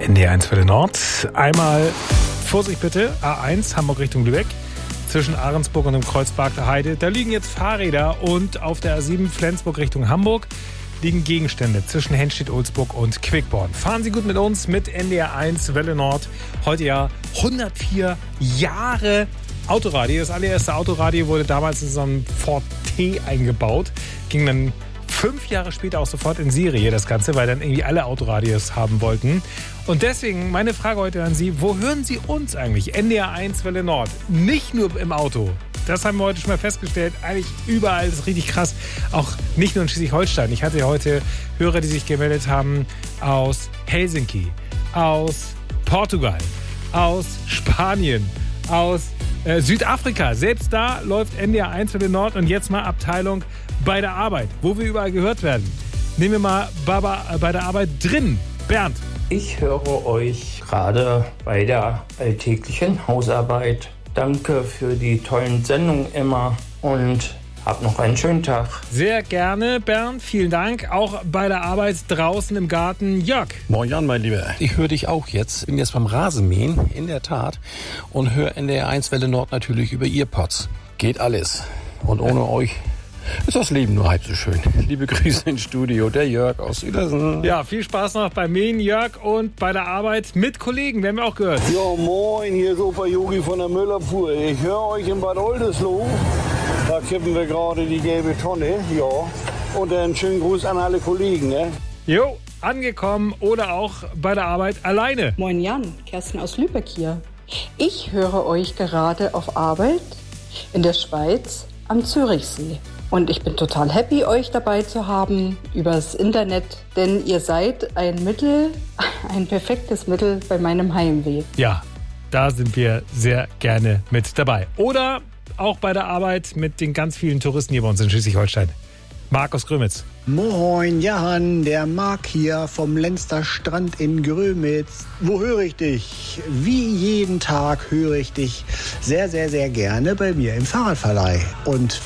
NDR1 Welle Nord. Einmal Vorsicht bitte, A1 Hamburg Richtung Lübeck. Zwischen Ahrensburg und dem Kreuzberg der Heide. Da liegen jetzt Fahrräder und auf der A7 Flensburg Richtung Hamburg liegen Gegenstände zwischen Henstedt-Ulzburg und Quickborn. Fahren Sie gut mit uns mit NDR1 Welle Nord. Heute ja 104 Jahre Autoradio. Das allererste Autoradio wurde damals in so einem Ford T eingebaut. Ging dann 5 Jahre später auch sofort in Serie das Ganze, weil dann irgendwie alle Autoradios haben wollten. Und deswegen meine Frage heute an Sie, wo hören Sie uns eigentlich? NDR1 Welle Nord. Nicht nur im Auto. Das haben wir heute schon mal festgestellt. Eigentlich überall, das ist richtig krass. Auch nicht nur in Schleswig-Holstein. Ich hatte heute Hörer, die sich gemeldet haben aus Helsinki, aus Portugal, aus Spanien, aus Südafrika. Selbst da läuft NDR1 Welle Nord und jetzt mal Abteilung bei der Arbeit, wo wir überall gehört werden. Nehmen wir mal bei der Arbeit drin. Bernd. Ich höre euch gerade bei der alltäglichen Hausarbeit. Danke für die tollen Sendungen immer und habt noch einen schönen Tag. Sehr gerne, Bernd. Vielen Dank. Auch bei der Arbeit draußen im Garten. Jörg. Moin Jan, mein Lieber. Ich höre dich auch jetzt. Bin jetzt beim Rasenmähen, in der Tat. Und höre NDR1 Welle Nord natürlich über Earpods. Geht alles. Und ohne euch ist das Leben nur halb so schön. Liebe Grüße ins Studio, der Jörg aus Uedersen. Ja, viel Spaß noch beim Mähen, Jörg, und bei der Arbeit mit Kollegen, werden wir auch gehört. Ja, moin, hier ist Opa Yogi von der Müllabfuhr. Ich höre euch in Bad Oldesloe. Da kippen wir gerade die gelbe Tonne, ja. Und einen schönen Gruß an alle Kollegen, ne? Jo, angekommen oder auch bei der Arbeit alleine. Moin Jan, Kerstin aus Lübeck hier. Ich höre euch gerade auf Arbeit in der Schweiz am Zürichsee. Und ich bin total happy, euch dabei zu haben übers Internet, denn ihr seid ein perfektes Mittel bei meinem Heimweh. Ja, da sind wir sehr gerne mit dabei. Oder auch bei der Arbeit mit den ganz vielen Touristen hier bei uns in Schleswig-Holstein. Marc aus Grömitz. Moin, Jan, der Marc hier vom Lenster Strand in Grömitz. Wo höre ich dich? Wie jeden Tag höre ich dich sehr, sehr, sehr gerne bei mir im Fahrradverleih. Und